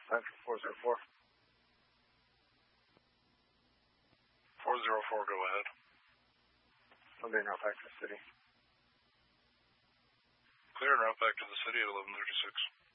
Central 404. 404, go ahead. Sunday route back to the city. Clear and route back to the city at 11:36.